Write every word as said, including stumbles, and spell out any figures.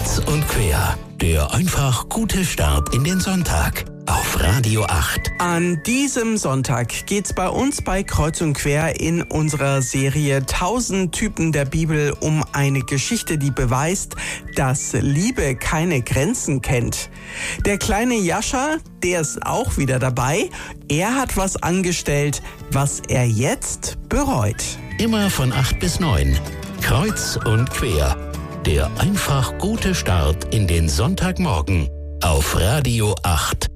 Kreuz und quer, der einfach gute Start in den Sonntag auf Radio acht. An diesem Sonntag geht's bei uns bei Kreuz und Quer in unserer Serie tausend Typen der Bibel um eine Geschichte, die beweist, dass Liebe keine Grenzen kennt. Der kleine Jascha, der ist auch wieder dabei. Er hat was angestellt, was er jetzt bereut. Immer von acht bis neun. Kreuz und quer. Der einfach gute Start in den Sonntagmorgen auf Radio acht.